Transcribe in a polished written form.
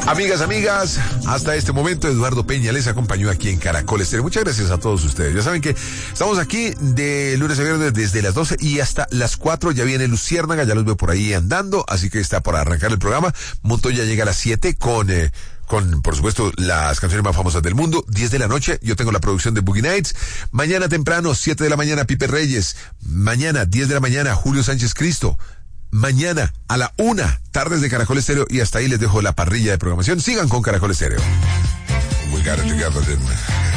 Amigas, hasta este momento Eduardo Peña les acompañó aquí en Caracol Estéreo. Muchas gracias a todos ustedes. Ya saben que estamos aquí de lunes a viernes desde las 12 y hasta las 4. Ya viene Luciérnaga, ya los veo por ahí andando, así que está por arrancar el programa. Montoya llega a las 7 con, por supuesto, las canciones más famosas del mundo. 10 de la noche, yo tengo la producción de Boogie Nights. Mañana temprano, 7 de la mañana, Pipe Reyes. Mañana, 10 de la mañana, Julio Sánchez Cristo. Mañana a la 1, tardes de Caracol Estéreo, y hasta ahí les dejo la parrilla de programación. Sigan con Caracol Estéreo. We got it together, didn't we?